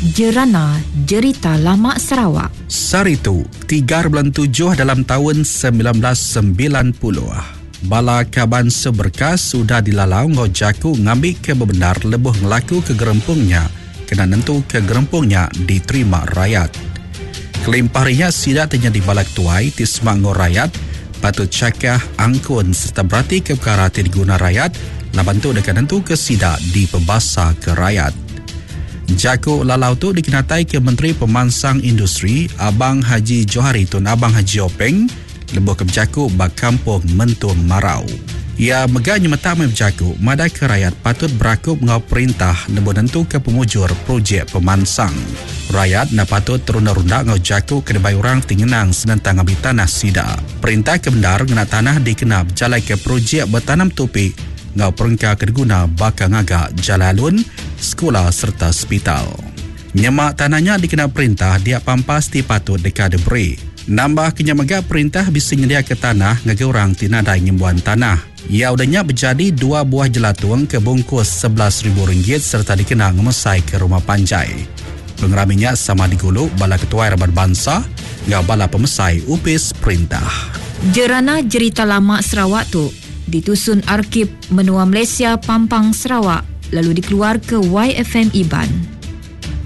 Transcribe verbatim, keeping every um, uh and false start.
Jerana Jerita Lama Sarawak. Saritu, tiga bulan tujuh dalam tahun sembilan belas sembilan puluh. Bala Kaban Seberkas sudah dilalau ngojaku ngambil ke bebenar lebuh ngelaku ke gerempungnya kena nentu ke gerempungnya diterima rakyat. Kelimpahrinya sida terjadi balak tuai ti semango rakyat patut cakah angkun serta berarti ke perkara ti diguna rakyat na bantu dekat nentu ke sida di pembasa ke rakyat. Jaku lalau tu dikenatai ke Menteri Pemansang Industri Abang Haji Johari Tun Abang Haji Openg lebuh ke berjaku bak kampung Mentum Marau. Ia megahnya mata berjaku madai ke rakyat patut berakup ngau perintah lebuh nentu ke pemujur projek pemansang. Rakyat na patut terunda-runda ngau jaku ke debai orang tingenang senentang ambil tanah sida. Perintah ke bendar ngena tanah dikenap jalai ke projek bertanam topik ngau perengka kedeguna bakal ngagak jalalun, sekolah serta hospital. Nyemak tanahnya dikenal perintah dia pampas ti patut dekat deberi. Nambah kenyamaga perintah bisa nyedia ke tanah ngagai orang tinadai nyembuhan tanah. Ia udahnya berjadi dua buah jelatung ke bungkus sebelas ribu ringgit serta dikenal ngemesai ke rumah panjai. Pengeraminya sama diguluk bala ketua Rabat Bangsa ngau bala pemesai upis perintah. Jerana Jerita Lama Sarawak tu ditusun Arkib Menua Malaysia Pampang Sarawak lalu dikeluar ke Y F M Iban.